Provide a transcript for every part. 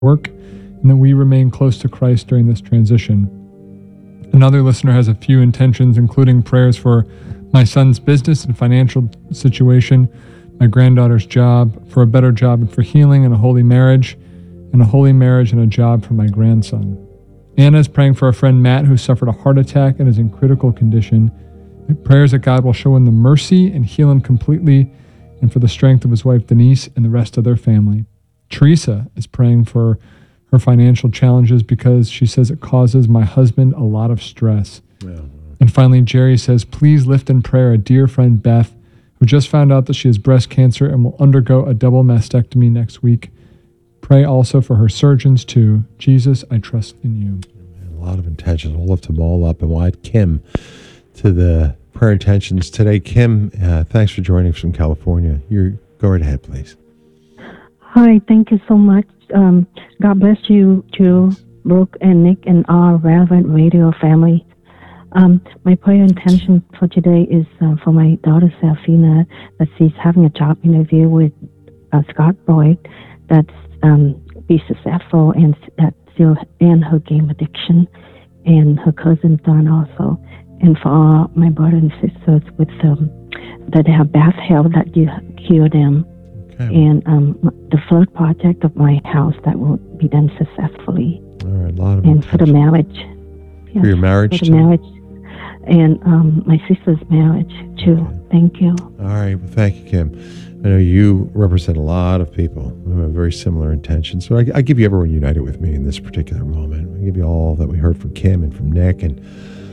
work, and that we remain close to Christ during this transition. Another listener has a few intentions, including prayers for my son's business and financial situation, my granddaughter's job, for a better job and for healing and a holy marriage and a job for my grandson. Anna is praying for our friend Matt, who suffered a heart attack and is in critical condition. Prayers that God will show him the mercy and heal him completely, and for the strength of his wife Denise and the rest of their family. Teresa is praying for her financial challenges because she says it causes my husband a lot of stress. Yeah. And finally, Jerry says, please lift in prayer a dear friend Beth, who just found out that she has breast cancer and will undergo a double mastectomy next week. Pray also for her surgeons too. Jesus, I trust in you. A lot of intentions. We'll lift them all up, and we'll add Kim to the prayer intentions today. Kim, thanks for joining us from California. Go right ahead, please. Hi, thank you so much. God bless you, Jill, Brooke, and Nick, and our Relevant Radio family. My prayer intention for today is for my daughter, Selfina, that she's having a job interview with Scott Boyd, that's be successful, and that she'll end her game addiction, and her cousin Don also. And for all my brothers and sisters with that have bad health, that you heal them. Okay. And the flood project of my house that will be done successfully. All right, a lot of and for the marriage. For your marriage, for the marriage, and my sister's marriage too. Okay. Thank you. All right, well, thank you, Kim. I know you represent a lot of people who have very similar intentions. So I give you everyone united with me in this particular moment. I give you all that we heard from Kim and from Nick and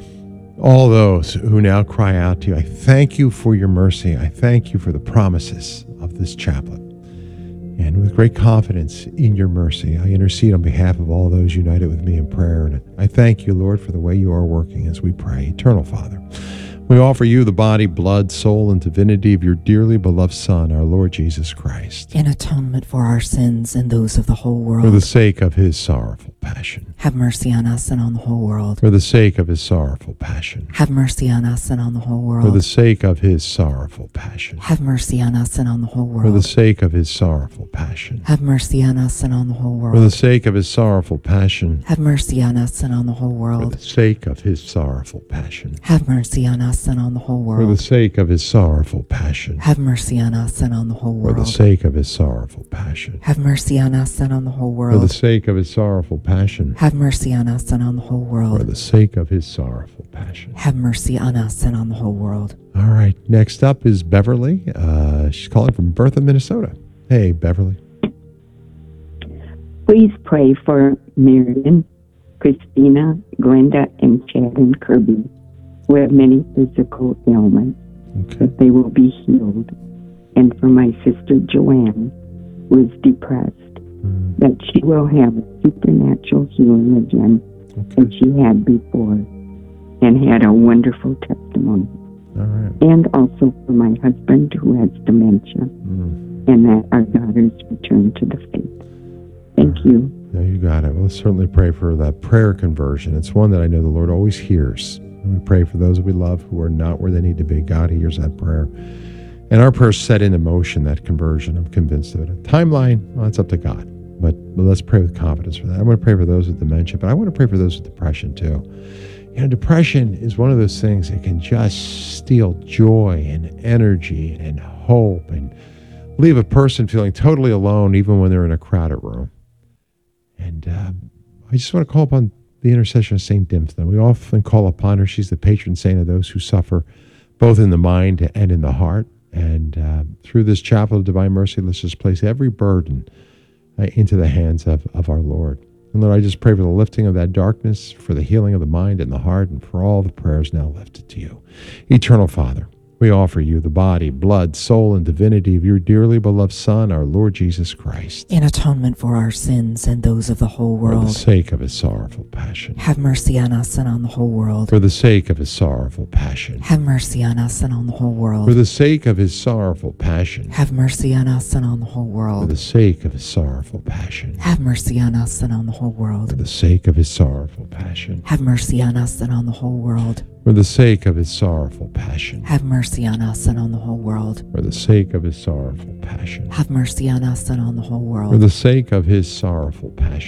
all those who now cry out to you. I thank you for your mercy. I thank you for the promises of this chaplet. And with great confidence in your mercy, I intercede on behalf of all those united with me in prayer. And I thank you, Lord, for the way you are working as we pray. Eternal Father, we offer you the body, blood, soul, and divinity of your dearly beloved Son, our Lord Jesus Christ, in atonement for our sins and those of the whole world. For the sake of his sorrowful passion. Have mercy on us and on the whole world. For the sake of his sorrowful passion. Have mercy on us and on the whole world. For the sake of his sorrowful passion. Have mercy on us and on the whole world. For the sake of his sorrowful passion. Have mercy on us and on the whole world. For the sake of his sorrowful passion. Have mercy on us and on the whole world. For the sake of his sorrowful passion. Have mercy on us and on the whole world. For the sake of his sorrowful passion. Have mercy on us and on the whole world. For the sake of his sorrowful passion. Have mercy on us and on the whole world. For the sake of his sorrowful passion. Have mercy on us and on the whole world. For the sake of his sorrowful passion. Have mercy on us and on the whole world. All right. Next up is Beverly. She's calling from Bertha, Minnesota. Hey, Beverly. Please pray for Marion, Christina, Glenda, and Chad and Kirby, who have many physical ailments, that they will be healed. And for my sister Joanne, who is depressed, that she will have a supernatural healing again as she had before, and had a wonderful testimony. All right. And also for my husband, who has dementia, and that our daughters return to the faith. Thank you. Yeah, you got it. Well, let's certainly pray for that prayer conversion. It's one that I know the Lord always hears. And we pray for those that we love who are not where they need to be. God hears that prayer. And our prayers set into motion that conversion. I'm convinced of it. A timeline, well, that's up to God. But let's pray with confidence for that. I want to pray for those with dementia, but I want to pray for those with depression too. You know, depression is one of those things that can just steal joy and energy and hope and leave a person feeling totally alone even when they're in a crowded room. And I just want to call upon the intercession of St. Dymphna. We often call upon her. She's the patron saint of those who suffer both in the mind and in the heart. And through this chapel of divine mercy, let's just place every burden into the hands of our Lord. And Lord, I just pray for the lifting of that darkness, for the healing of the mind and the heart, and for all the prayers now lifted to you. Eternal Father, we offer you the body, blood, soul, and divinity of your dearly beloved Son, our Lord Jesus Christ, in atonement for our sins and those of the whole world. For the sake of his sorrowful passion. Have mercy on us and on the whole world. For the sake of his sorrowful passion. Have mercy on us and on the whole world. For the sake of his sorrowful passion. Have mercy on us and on the whole world. For the sake of his sorrowful passion. Have mercy on us and on the whole world. For the sake of his sorrowful passion. Have mercy on us and on the whole world. For the sake of his sorrowful passion. Have mercy on us and on the whole world. For the sake of his sorrowful passion. Have mercy on us and on the whole For world. the sake of his sorrowful passion.